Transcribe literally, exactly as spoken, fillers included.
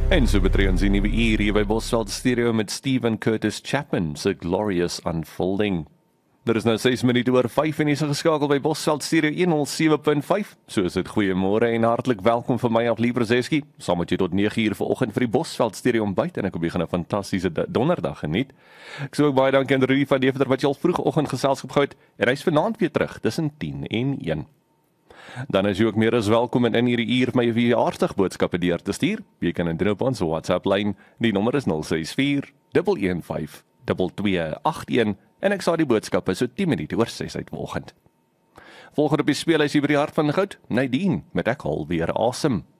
En so betree ons die nuwe uur hier by Bosveld Stereo met Stephen Curtis Chapman se Glorious Unfolding. Er is nou ses minute oor vyf en jy is geskakel by Bosveld Stereo honderd sewe punt vyf. So is dit goeiemôre en hartlik welkom vir my Aglie Brzeski. Saam met jy tot nege uur vanoggend vir die Bosveld Stereo ontbyt en ek hoop jy gaan 'n fantastiese donderdag geniet. Ek sê ook baie dankie aan Rudy van Deventer wat jy al vroegoggend geselskap gehou het en hy's vanaand weer terug tussen tien en een. Dan is jy ook meer as welkom en in hierdie uur my verjaarsdag boodskappe deur te stuur. Jy kan dit doen op ons WhatsApp lyn. Die nommer is nul ses vier een een vyf twee twee agt een en ek sal die boodskappe so tien minute oor ses uitvolgend. Volgende op die speellys hier by die hart van goud, Nadine met Ek hol weer asem.